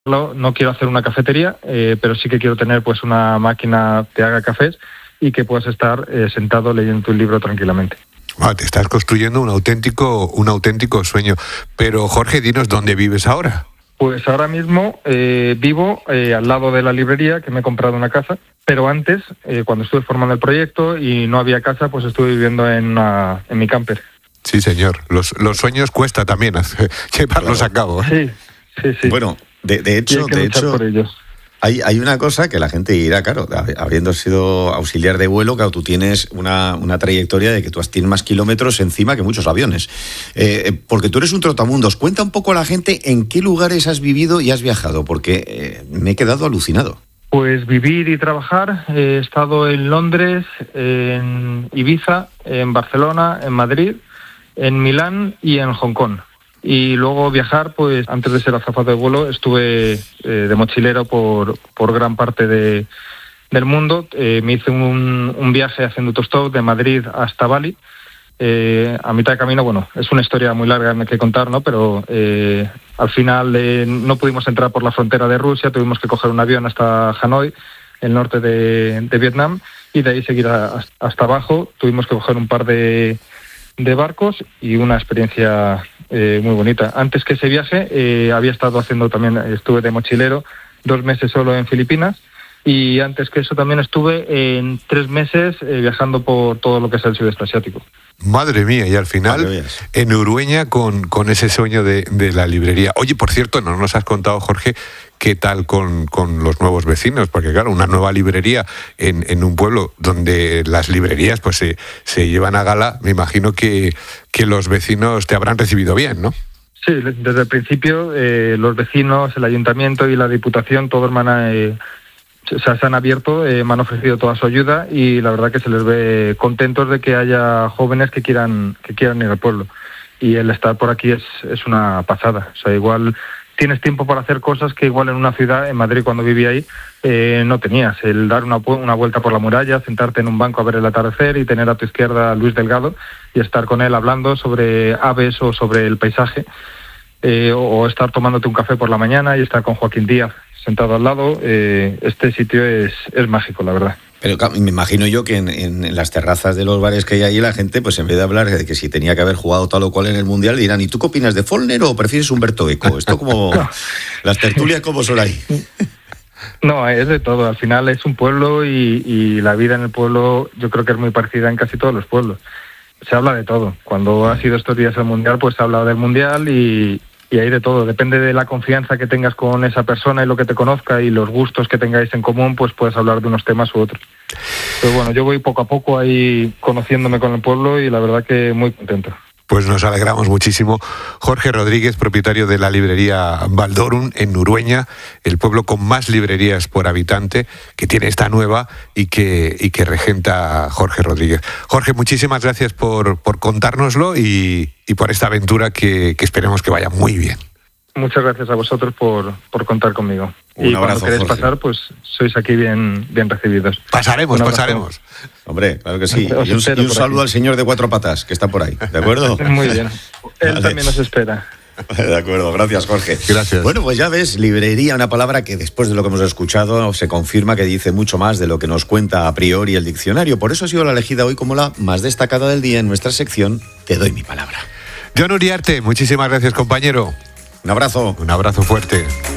No quiero hacer una cafetería, pero sí que quiero tener pues una máquina que haga cafés y que puedas estar sentado leyendo tu libro tranquilamente. Te estás construyendo un auténtico sueño. Pero Jorge, dinos, ¿dónde vives ahora? Pues ahora mismo vivo al lado de la librería, que me he comprado una casa, pero antes, cuando estuve formando el proyecto y no había casa, pues estuve viviendo en mi camper. Sí, señor. Los sueños cuesta también llevarlos a cabo. Sí. Bueno, de hecho, por ellos. Hay una cosa que la gente dirá, claro, habiendo sido auxiliar de vuelo, claro, tú tienes una trayectoria de que tú tienes más kilómetros encima que muchos aviones. Porque tú eres un trotamundos. Cuenta un poco a la gente en qué lugares has vivido y has viajado, porque me he quedado alucinado. Pues vivir y trabajar. He estado en Londres, en Ibiza, en Barcelona, en Madrid, en Milán y en Hong Kong. Y luego viajar, pues antes de ser azafato de vuelo estuve de mochilero por gran parte del mundo. Me hice un viaje haciendo autostop de Madrid hasta Bali. A mitad de camino, bueno, es una historia muy larga que contar, ¿no? Pero al final no pudimos entrar por la frontera de Rusia, tuvimos que coger un avión hasta Hanoi, el norte de Vietnam, y de ahí seguir hasta abajo. Tuvimos que coger un par de barcos y una experiencia muy bonita. Antes que ese viaje había estado haciendo también, estuve de mochilero 2 meses solo en Filipinas, y antes que eso también estuve en 3 meses viajando por todo lo que es el sudeste asiático. Madre mía, y al final en Urueña con ese sueño de la librería. Oye, por cierto, no nos has contado, Jorge, qué tal con los nuevos vecinos, porque claro, una nueva librería en un pueblo donde las librerías pues se llevan a gala, me imagino que los vecinos te habrán recibido bien, ¿no? Sí, desde el principio los vecinos, el ayuntamiento y la diputación, todos se han abierto, me han ofrecido toda su ayuda, y la verdad que se les ve contentos de que haya jóvenes que quieran ir al pueblo. Y el estar por aquí es una pasada. O sea, igual tienes tiempo para hacer cosas que igual en una ciudad, en Madrid cuando vivía ahí, no tenías. El dar una vuelta por la muralla, sentarte en un banco a ver el atardecer y tener a tu izquierda a Luis Delgado y estar con él hablando sobre aves o sobre el paisaje, o estar tomándote un café por la mañana y estar con Joaquín Díaz sentado al lado. Este sitio es mágico, la verdad. Pero me imagino yo que en las terrazas de los bares que hay ahí, la gente, pues en vez de hablar de que si tenía que haber jugado tal o cual en el Mundial, dirán, ¿y tú qué opinas de Follner o prefieres Humberto Eco? Esto como... Las tertulias, ¿cómo son ahí? No, es de todo. Al final es un pueblo y la vida en el pueblo yo creo que es muy parecida en casi todos los pueblos. Se habla de todo. Cuando ha sido estos días el Mundial, pues se ha hablado del Mundial y hay de todo. Depende de la confianza que tengas con esa persona y lo que te conozca y los gustos que tengáis en común, pues puedes hablar de unos temas u otros. Pero bueno, yo voy poco a poco ahí conociéndome con el pueblo y la verdad que muy contento. Pues nos alegramos muchísimo. Jorge Rodríguez, propietario de la librería Valdorum en Urueña, el pueblo con más librerías por habitante, que tiene esta nueva y que regenta Jorge Rodríguez. Jorge, muchísimas gracias por contárnoslo y por esta aventura que esperemos que vaya muy bien. Muchas gracias a vosotros por contar conmigo. Un abrazo, cuando queréis Jorge. pasar, pues sois aquí bien recibidos. Pasaremos. Hombre, claro que sí. Os Y un espero por saludo aquí. al señor de 4 patas, que está por ahí. ¿De acuerdo? Muy bien. Él Vale. también nos espera. De acuerdo, gracias, Jorge. Gracias. Bueno, pues ya ves, librería, una palabra que después de lo que hemos escuchado se confirma que dice mucho más de lo que nos cuenta a priori el diccionario. Por eso ha sido la elegida hoy como la más destacada del día en nuestra sección Te doy mi palabra. Jon Uriarte, muchísimas gracias, compañero. Un abrazo. Un abrazo fuerte.